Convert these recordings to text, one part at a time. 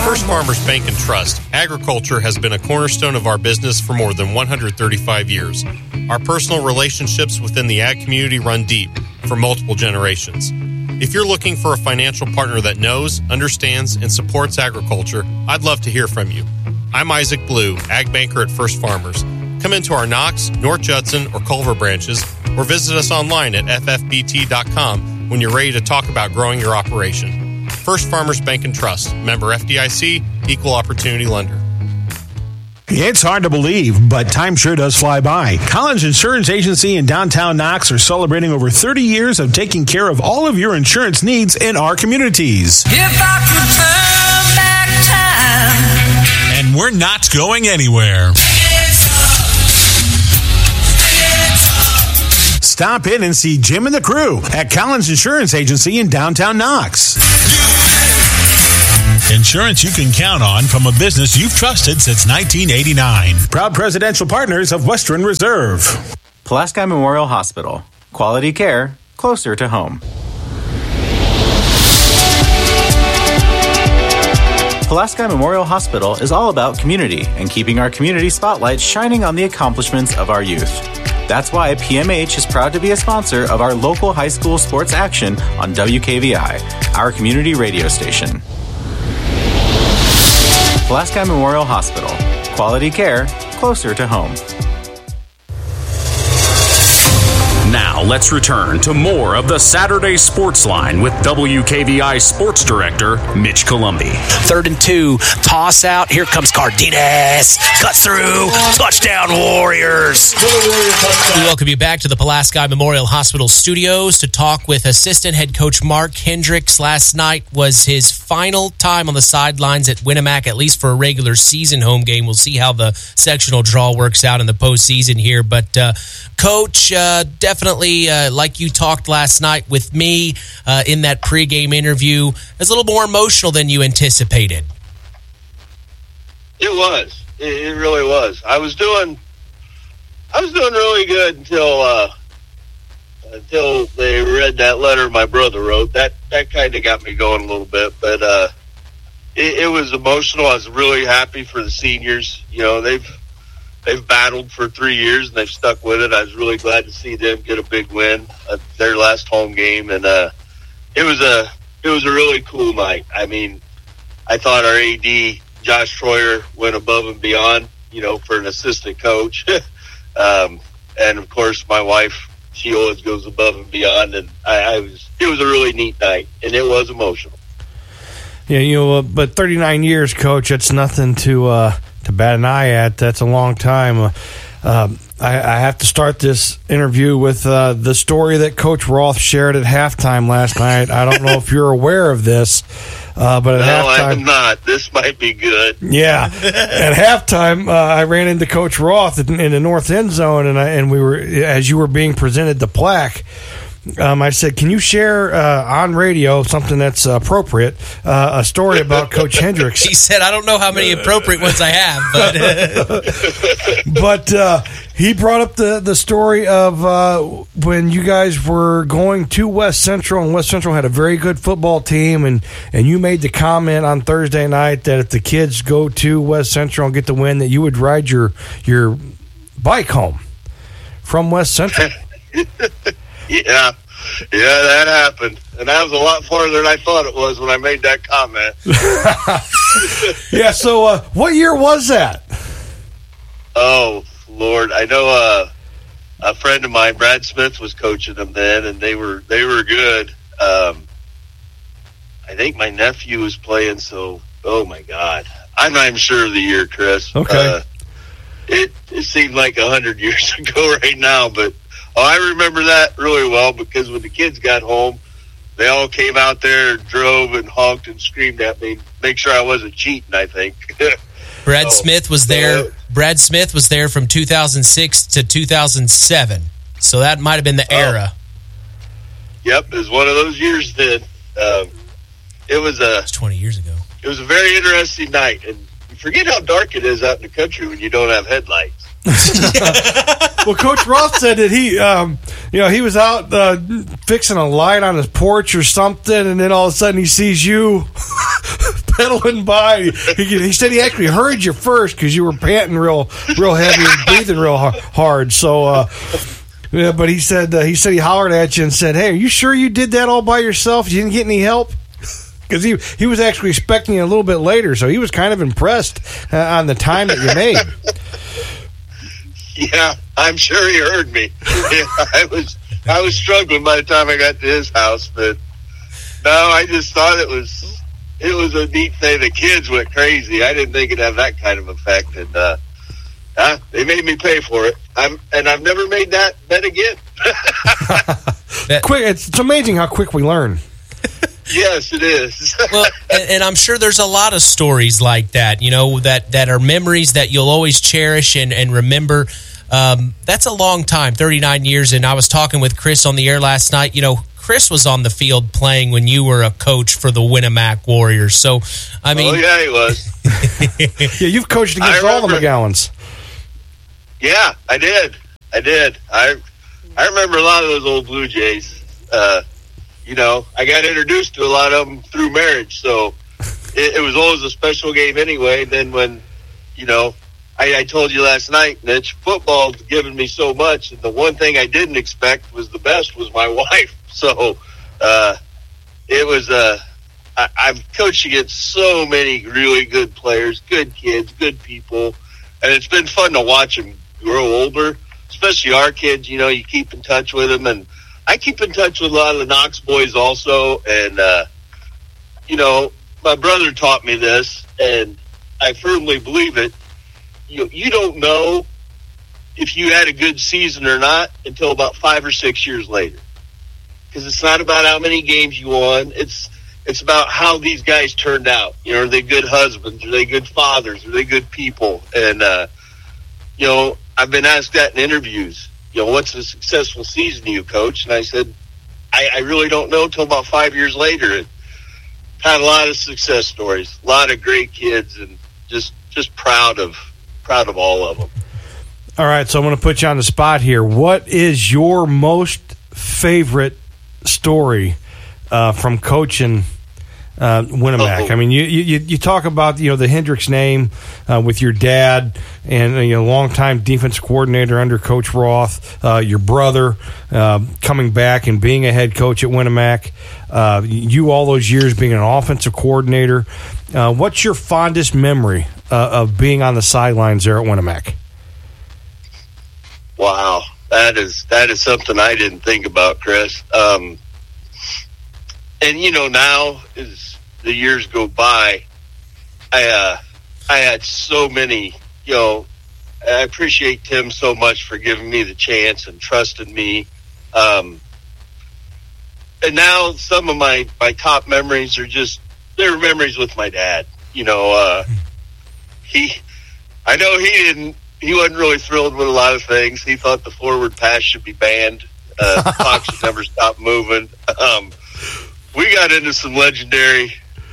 First Farmers Bank and Trust, agriculture has been a cornerstone of our business for more than 135 years. Our personal relationships within the ag community run deep for multiple generations. If you're looking for a financial partner that knows, understands, and supports agriculture, I'd love to hear from you. I'm Isaac Blue, ag banker at First Farmers. Come into our Knox, North Judson, or Culver branches, or visit us online at ffbt.com when you're ready to talk about growing your operation. First Farmers Bank and Trust, member FDIC, equal opportunity lender. It's hard to believe, but time sure does fly by. Collins Insurance Agency in downtown Knox are celebrating over 30 years of taking care of all of your insurance needs in our communities. If I could turn back time. And we're not going anywhere. Stop in and see Jim and the crew at Collins Insurance Agency in downtown Knox. Insurance you can count on from a business you've trusted since 1989. Proud presidential partners of Western Reserve. Pulaski Memorial Hospital. Quality care closer to home. Pulaski Memorial Hospital is all about community and keeping our community spotlight shining on the accomplishments of our youth. That's why PMH is proud to be a sponsor of our local high school sports action on WKVI, our community radio station. Pulaski Memorial Hospital. Quality care closer to home. Now let's return to more of the Saturday Sports Line with WKVI Sports Director Mitch Columbi. 3rd and 2, toss out. Here comes Cardenas. Cuts through. Touchdown Warriors. We welcome you back to the Pulaski Memorial Hospital studios to talk with assistant head coach Mark Hendricks. Last night was his final time on the sidelines at Winamac, at least for a regular season home game. We'll see how the sectional draw works out in the postseason here. But, Coach, definitely, like you talked last night with me in that pregame interview, it was a little more emotional than you anticipated. It was. It really was. I was doing really good until they read that letter my brother wrote. That kind of got me going a little bit, but it was emotional. I was really happy for the seniors. You know, they've battled for 3 years and they've stuck with it. I was really glad to see them get a big win at their last home game, and it was a really cool night. I mean, I thought our AD Josh Troyer went above and beyond, you know, for an assistant coach, and of course my wife, she always goes above and beyond, and it was a really neat night, and it was emotional. Yeah, you know, but 39 years, Coach, that's nothing to bat an eye at. That's a long time. I have to start this interview with the story that Coach Roth shared at halftime last night. I don't know if you're aware of this, but at halftime... I'm not. This might be good. Yeah. At halftime, I ran into Coach Roth in the north end zone, and we were, as you were being presented the plaque, I said, can you share on radio something that's appropriate, a story about Coach Hendricks? He said, I don't know how many appropriate ones I have, but but he brought up the story of when you guys were going to West Central, and West Central had a very good football team, and you made the comment on Thursday night that if the kids go to West Central and get the win, that you would ride your bike home from West Central. Yeah, that happened. And that was a lot farther than I thought it was when I made that comment. Yeah, so what year was that? Oh, Lord. I know a friend of mine, Brad Smith, was coaching them then, and they were good. I think my nephew was playing, so, oh, my God. I'm not even sure of the year, Chris. Okay. It seemed like 100 years ago right now, but I remember that really well because when the kids got home, they all came out there and drove and honked and screamed at me, make sure I wasn't cheating, I think. Brad Smith was there. Brad Smith was there from 2006 to 2007, so that might have been the era. Yep, it was one of those years then. It was 20 years ago. It was a very interesting night, and you forget how dark it is out in the country when you don't have headlights. Well, Coach Roth said that he was out fixing a light on his porch or something, and then all of a sudden he sees you pedaling by. He said he actually heard you first because you were panting real heavy and breathing real hard. So, yeah, but he said he hollered at you and said, "Hey, are you sure you did that all by yourself? You didn't get any help?" Because he was actually expecting you a little bit later, so he was kind of impressed on the time that you made. Yeah, I'm sure he heard me. I was struggling by the time I got to his house, but no, I just thought it was a neat thing. The kids went crazy. I didn't think it'd have that kind of effect, and they made me pay for it. I've never made that bet again. Quick, it's amazing how quick we learn. Yes, it is. Well, and I'm sure there's a lot of stories like that, that are memories that you'll always cherish and remember. That's a long time, 39 years. And I was talking with Chris on the air last night. Chris was on the field playing when you were a coach for the Winamac Warriors. So, I mean... Oh, yeah, he was. Yeah, you've coached against all the McGowans. Yeah, I did. I remember a lot of those old Blue Jays. I got introduced to a lot of them through marriage, so it was always a special game anyway. And then when, I told you last night, Mitch, football's given me so much, and the one thing I didn't expect was the best was my wife. So it was I've coached against so many really good players, good kids, good people, and it's been fun to watch them grow older, especially our kids. You keep in touch with them, and I keep in touch with a lot of the Knox boys also, and, my brother taught me this, and I firmly believe it. You don't know if you had a good season or not until about 5 or 6 years later, because it's not about how many games you won. It's about how these guys turned out. Are they good husbands? Are they good fathers? Are they good people? And, I've been asked that in interviews. What's a successful season you coach? And I said, I really don't know till about 5 years later. And had a lot of success stories, a lot of great kids, and just proud of all of them. All right, so I'm going to put you on the spot here. What is your most favorite story from coaching Winamac? I mean, you talk about the Hendricks name with your dad and longtime defense coordinator under Coach Roth, your brother coming back and being a head coach at Winamac, you all those years being an offensive coordinator. What's your fondest memory of being on the sidelines there at Winamac? Wow, that is something I didn't think about, Chris. And now as the years go by, I had so many. I appreciate Tim so much for giving me the chance and trusting me. And now some of my top memories are they're memories with my dad. He wasn't really thrilled with a lot of things. He thought the forward pass should be banned. The clock should never stop moving. We got into some legendary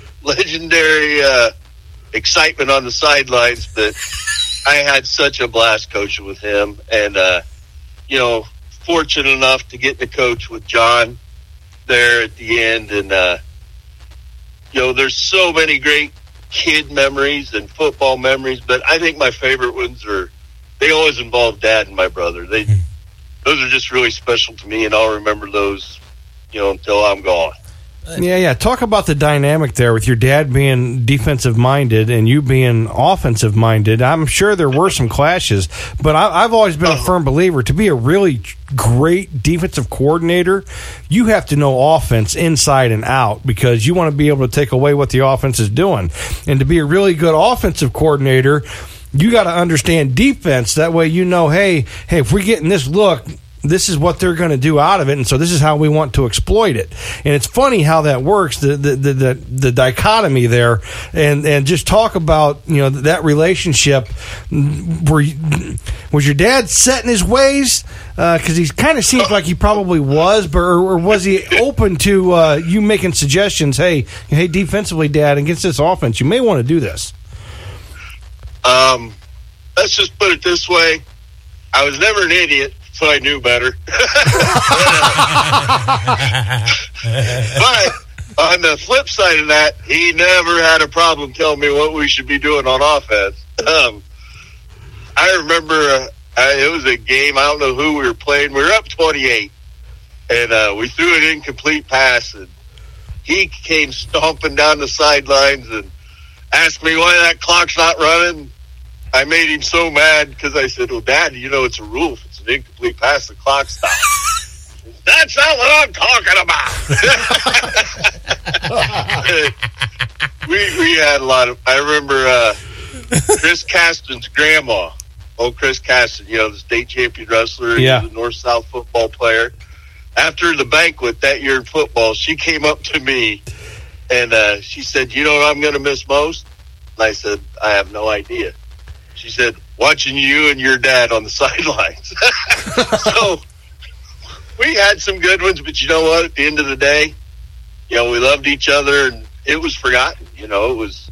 excitement on the sidelines, but I had such a blast coaching with him, and fortunate enough to get to coach with John there at the end, and there's so many great kid memories and football memories, but I think my favorite ones they always involve Dad and my brother. Those are just really special to me, and I'll remember those until I'm gone. Yeah. Talk about the dynamic there with your dad being defensive-minded and you being offensive-minded. I'm sure there were some clashes, but I've always been a firm believer to be a really great defensive coordinator, you have to know offense inside and out because you want to be able to take away what the offense is doing. And to be a really good offensive coordinator, you got to understand defense. That way hey, if we're getting this look, this is what they're going to do out of it, and so this is how we want to exploit it. And it's funny how that works, the dichotomy there, and just talk about that relationship. Was your dad set in his ways? Because he kind of seems like he probably was, but or was he open to you making suggestions? Hey, defensively, Dad, against this offense, you may want to do this. Let's just put it this way: I was never an idiot. So I knew better. But on the flip side of that, he never had a problem telling me what we should be doing on offense. I remember it was a game. I don't know who we were playing. We were up 28, and we threw an incomplete pass, and he came stomping down the sidelines and asked me why that clock's not running. I made him so mad because I said, well, Dad, you know it's a rule. If it's an incomplete pass, the clock stops. That's not what I'm talking about. we had a lot of, I remember Chris Caston's grandma, old Chris Caston, you know, the state champion wrestler, yeah, the North-South football player. After the banquet that year in football, she came up to me and she said, you know what I'm going to miss most? And I said, I have no idea. She said, watching you and your dad on the sidelines. So we had some good ones, but you know what? At the end of the day, you know, we loved each other, and it was forgotten. You know, it was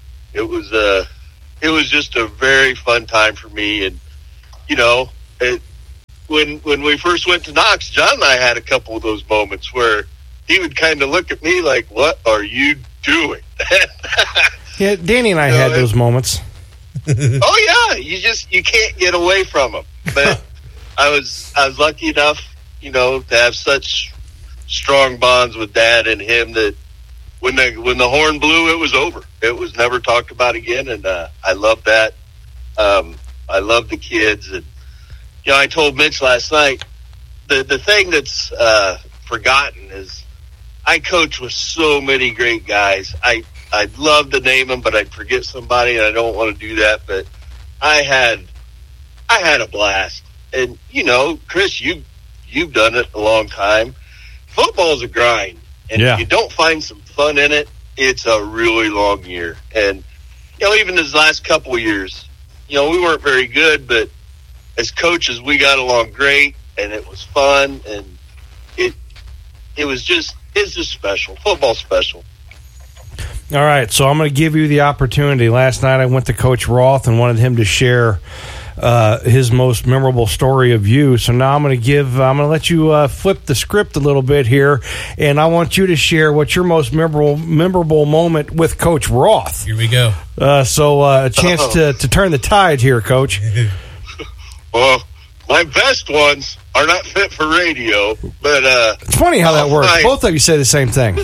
just a very fun time for me. And you know, when we first went to Knox, John and I had a couple of those moments where he would kind of look at me like, "What are you doing?" Yeah, Danny and I had those moments. Oh yeah, you can't get away from them. But I was lucky enough, you know, to have such strong bonds with Dad and him that when the horn blew, it was over. It was never talked about again, and I love that. I love the kids, and you know, I told Mitch last night the thing that's forgotten is I coach with so many great guys. I'd love to name them, but I'd forget somebody, and I don't want to do that. But I had a blast, and you know, Chris, you've done it a long time. Football's a grind, and if you don't find some fun in it, it's a really long year. And you know, even this last couple of years, you know, we weren't very good, but as coaches, we got along great, and it was fun, and it's just special. Football's special. All right, so I'm going to give you the opportunity. Last night I went to Coach Roth and wanted him to share his most memorable story of you. So now I'm going to let you flip the script a little bit here, and I want you to share what's your most memorable moment with Coach Roth. Here we go. So a chance to turn the tide here, Coach. Well, my best ones are not fit for radio, but it's funny how that works. Both of you say the same thing.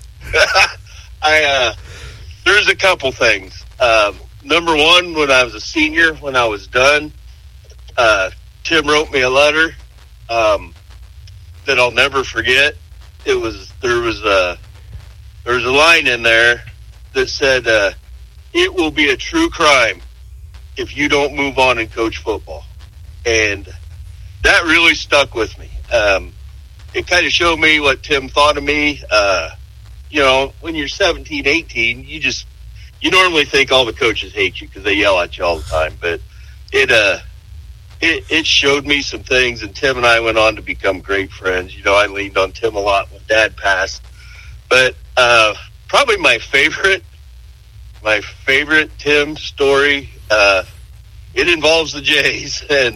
There's a couple things. Number one, when I was a senior, when I was done, Tim wrote me a letter that I'll never forget. There was a line in there that said, "It will be a true crime if you don't move on and coach football," and that really stuck with me. It kind of showed me what Tim thought of me. You know, when you're 17, 18, you normally think all the coaches hate you because they yell at you all the time. But it showed me some things, and Tim and I went on to become great friends. You know, I leaned on Tim a lot when Dad passed. But probably my favorite Tim story, it involves the Jays, and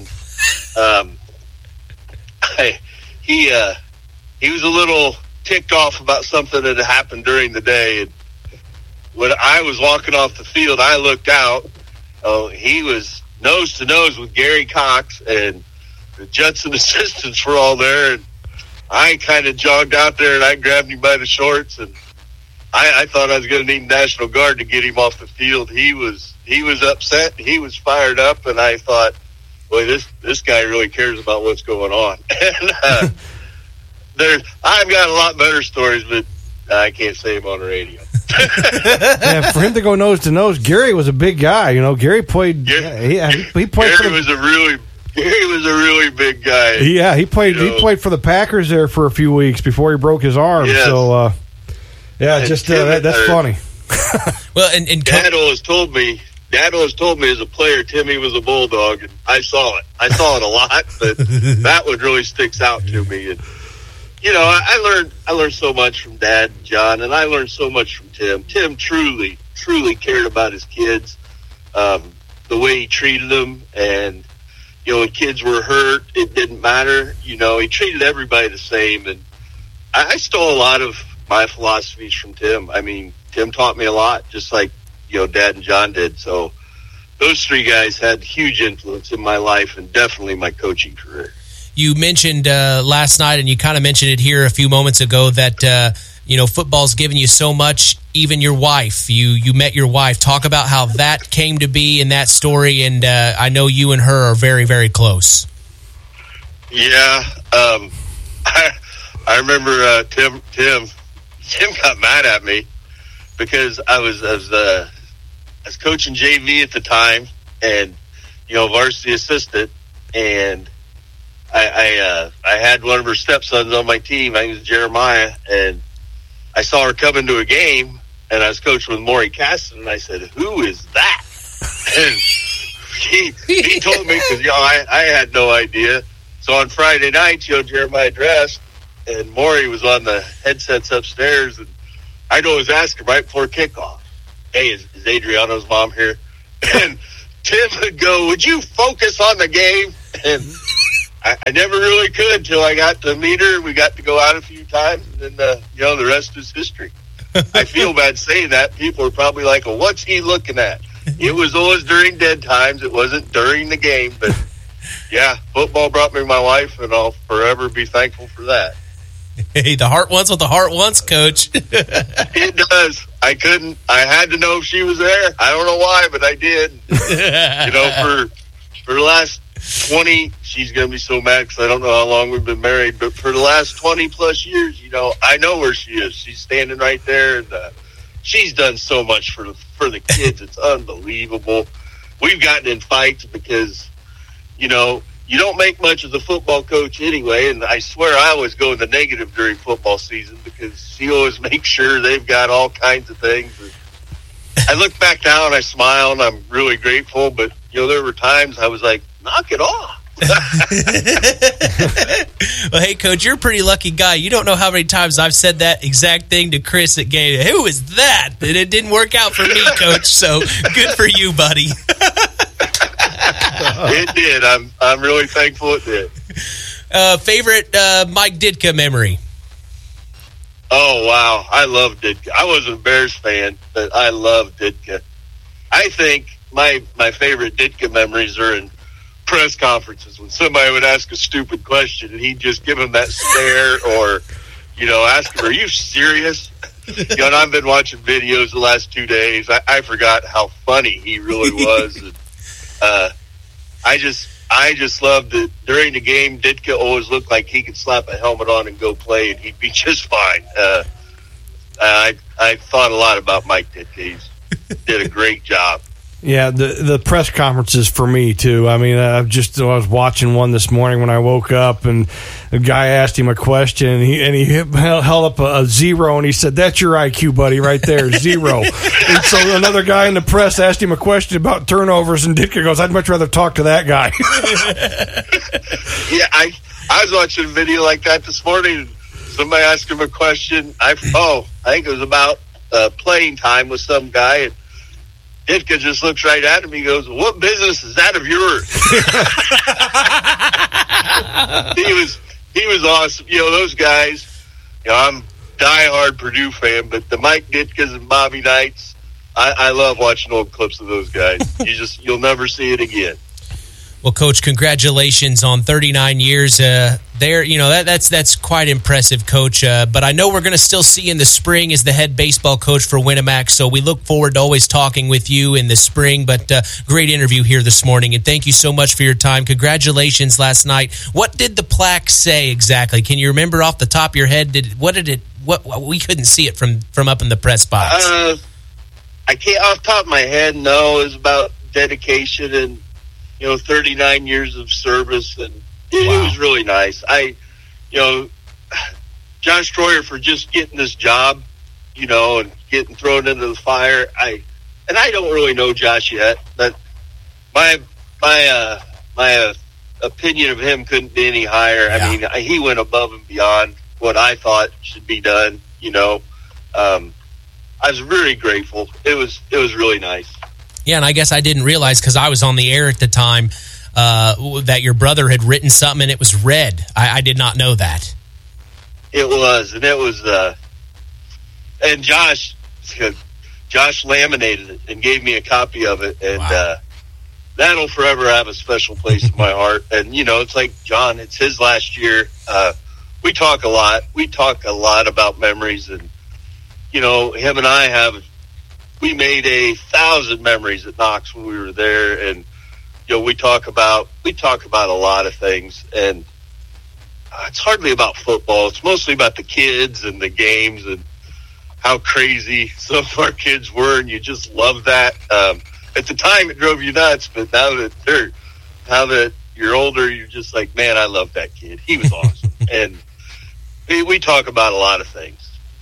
he was a little ticked off about something that had happened during the day. And when I was walking off the field, I looked out. He was nose to nose with Gary Cox, and the Judson assistants were all there. And I kind of jogged out there, and I grabbed him by the shorts, and I thought I was going to need National Guard to get him off the field. He was upset. He was fired up, and I thought, boy, this guy really cares about what's going on. And I've got a lot better stories, but I can't say them on the radio. Yeah, for him to go nose to nose, Gary was a big guy. You know, Gary played. He played. Gary was a really big guy. Yeah, he played. He played for the Packers there for a few weeks before he broke his arm. Yes. So, that's funny. Well, and Dad always told me as a player, Timmy was a bulldog, and I saw it. I saw it a lot, but that one really sticks out to me. And you know, I learned so much from Dad and John, and I learned so much from Tim. Tim truly cared about his kids, the way he treated them, and you know, when kids were hurt, it didn't matter. You know, he treated everybody the same, and I stole a lot of my philosophies from Tim. I mean, Tim taught me a lot, just like, Dad and John did. So those three guys had huge influence in my life and definitely my coaching career. You mentioned last night, and you kind of mentioned it here a few moments ago, that football's given you so much. Even your wife, you met your wife. Talk about how that came to be in that story, and I know you and her are very, very close. Yeah, I remember Tim got mad at me because I was coaching JV at the time, and varsity assistant, and I had one of her stepsons on my team. I think it was Jeremiah, and I saw her come into a game, and I was coaching with Maury Caston, and I said, "Who is that?" And he told me, because I had no idea. So on Friday night, Jeremiah dressed, and Maury was on the headsets upstairs, and I'd always ask him right before kickoff, "Hey, is Adriano's mom here?" And Tim would go, "Would you focus on the game?" And I never really could until I got to meet her. We got to go out a few times, and then, the rest is history. I feel bad saying that. People are probably like, "Well, what's he looking at?" It was always during dead times. It wasn't during the game. But, yeah, football brought me my wife, and I'll forever be thankful for that. Hey, the heart wants what the heart wants, Coach. It does. I had to know if she was there. I don't know why, but I did. For the last 20, she's going to be so mad because I don't know how long we've been married, but for the last 20 plus years, I know where she is. She's standing right there, and she's done so much for the kids. It's unbelievable. We've gotten in fights because, you don't make much as a football coach anyway, and I swear I always go in the negative during football season because she always makes sure they've got all kinds of things. I look back now and I smile, and I'm really grateful, but, there were times I was like, knock it off. Well, hey, Coach, you're a pretty lucky guy. You don't know how many times I've said that exact thing to Chris at game. Who is that? And it didn't work out for me, Coach, so good for you, buddy. It did. I'm really thankful it did. Favorite Mike Ditka memory? Oh, wow. I love Ditka. I wasn't a Bears fan, but I love Ditka. I think my favorite Ditka memories are in press conferences when somebody would ask a stupid question and he'd just give him that stare or, ask him, "Are you serious?" And I've been watching videos the last 2 days. I forgot how funny he really was. And, I just loved it. During the game, Ditka always looked like he could slap a helmet on and go play, and he'd be just fine. I thought a lot about Mike Ditka. He did a great job. Yeah, the press conferences for me too. I mean, I was watching one this morning when I woke up, and a guy asked him a question, and he held up a 0, and he said, "That's your IQ, buddy, right there, 0." And so another guy in the press asked him a question about turnovers, and Ditka goes, "I'd much rather talk to that guy." Yeah, I was watching a video like that this morning. Somebody asked him a question. I think it was about playing time with some guy, and Ditka just looks right at him. He goes, "What business is that of yours?" He was awesome. Those guys, I'm a diehard Purdue fan, but the Mike Ditkas and Bobby Knights, I love watching old clips of those guys. You'll never see it again. Well, Coach, congratulations on 39 years there. That's quite impressive, Coach. But I know we're going to still see you in the spring as the head baseball coach for Winamac, so we look forward to always talking with you in the spring. But great interview here this morning, and thank you so much for your time. Congratulations last night. What did the plaque say exactly? Can you remember off the top of your head? What we couldn't see it from up in the press box. I can't off the top of my head. No, it was about dedication and 39 years of service, and it was really nice. Josh Troyer for just getting this job, and getting thrown into the fire. I don't really know Josh yet, but my opinion of him couldn't be any higher. Yeah. I mean, he went above and beyond what I thought should be done. I was very grateful. It was really nice. Yeah, and I guess I didn't realize because I was on the air at the time that your brother had written something and it was red. I did not know that. It was, and it was And Josh laminated it and gave me a copy of it, and that'll forever have a special place in my heart. And it's like John, it's his last year. We talk a lot. We talk a lot about memories, and him and I we made 1,000 memories at Knox when we were there, and we talk about a lot of things, and it's hardly about football. It's mostly about the kids and the games and how crazy some of our kids were, and you just love that. At the time, it drove you nuts, but now that you're older, you're just like, man, I love that kid. He was awesome. And we talk about a lot of things.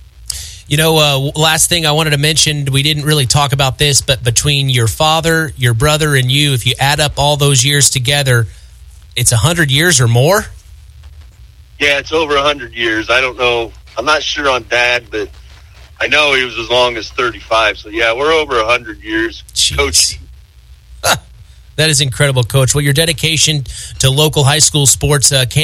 Last thing I wanted to mention, we didn't really talk about this, but between your father, your brother, and you, if you add up all those years together, it's 100 years or more? Yeah, it's over 100 years. I don't know. I'm not sure on Dad, but I know he was as long as 35. So, yeah, we're over 100 years coaching. That is incredible, Coach. Well, your dedication to local high school sports